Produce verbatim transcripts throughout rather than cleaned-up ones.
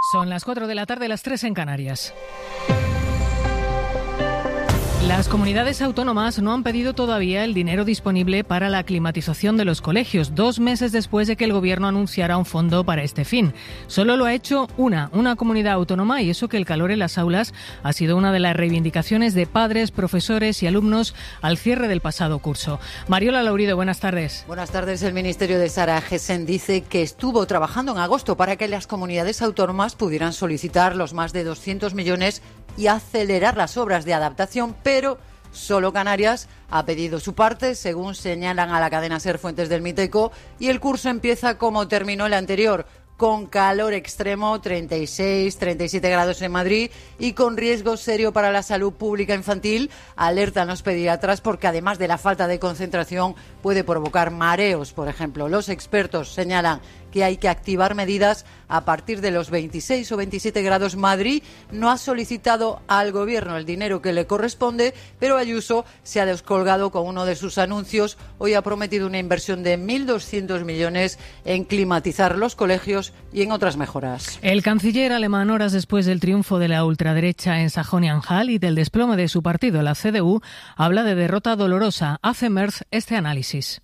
Son las cuatro de la tarde, las tres en Canarias. Las comunidades autónomas no han pedido todavía el dinero disponible para la climatización de los colegios, dos meses después de que el Gobierno anunciara un fondo para este fin. Solo lo ha hecho una, una comunidad autónoma, y eso que el calor en las aulas ha sido una de las reivindicaciones de padres, profesores y alumnos al cierre del pasado curso. Mariola Laurido, buenas tardes. Buenas tardes. El Ministerio de Sara Gessen dice que estuvo trabajando en agosto para que las comunidades autónomas pudieran solicitar los más de doscientos millones y acelerar las obras de adaptación, pero solo Canarias ha pedido su parte, según señalan a la cadena SER fuentes del Miteco, y el curso empieza como terminó el anterior, con calor extremo, treinta y seis, treinta y siete grados en Madrid, y con riesgo serio para la salud pública infantil. Alertan los pediatras porque además de la falta de concentración puede provocar mareos, por ejemplo. Los expertos señalan que hay que activar medidas a partir de los veintiséis o veintisiete grados. Madrid no ha solicitado al Gobierno el dinero que le corresponde, pero Ayuso se ha descolgado con uno de sus anuncios. Hoy ha prometido una inversión de mil doscientos millones en climatizar los colegios y en otras mejoras. El canciller alemán, horas después del triunfo de la ultraderecha en Sajonia-Anhalt y del desplome de su partido, la C D U, habla de derrota dolorosa. Hace Merz este análisis.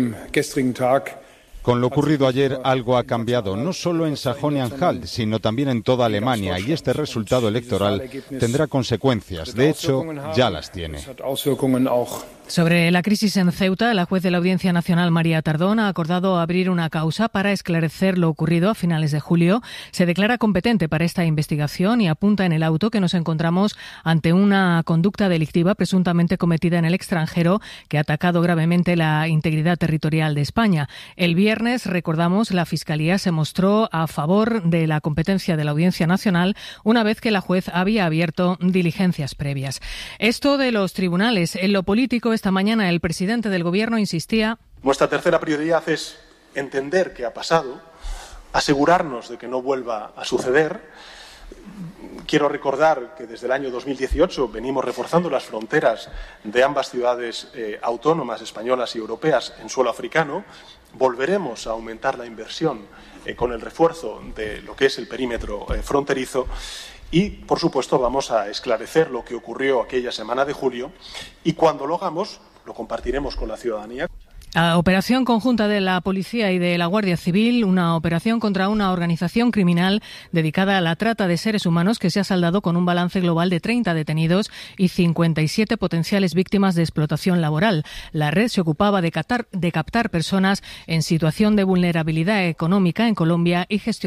Con lo ocurrido ayer, algo ha cambiado, no solo en Sajonia-Anhalt, sino también en toda Alemania, y este resultado electoral tendrá consecuencias. De hecho, ya las tiene. Sobre la crisis en Ceuta, la juez de la Audiencia Nacional, María Tardón, ha acordado abrir una causa para esclarecer lo ocurrido a finales de julio. Se declara competente para esta investigación y apunta en el auto que nos encontramos ante una conducta delictiva presuntamente cometida en el extranjero que ha atacado gravemente la integridad territorial de España. El viernes, recordamos, la Fiscalía se mostró a favor de la competencia de la Audiencia Nacional una vez que la juez había abierto diligencias previas. Esto de los tribunales. En lo político, esta mañana el presidente del Gobierno insistía. Nuestra tercera prioridad es entender qué ha pasado, asegurarnos de que no vuelva a suceder. Quiero recordar que desde el año dos mil dieciocho venimos reforzando las fronteras de ambas ciudades eh, autónomas españolas y europeas en suelo africano. Volveremos a aumentar la inversión eh, con el refuerzo de lo que es el perímetro eh, fronterizo. Y, por supuesto, vamos a esclarecer lo que ocurrió aquella semana de julio y cuando lo hagamos lo compartiremos con la ciudadanía. A operación conjunta de la Policía y de la Guardia Civil, una operación contra una organización criminal dedicada a la trata de seres humanos que se ha saldado con un balance global de treinta detenidos y cincuenta y siete potenciales víctimas de explotación laboral. La red se ocupaba de captar, de captar personas en situación de vulnerabilidad económica en Colombia y gestionar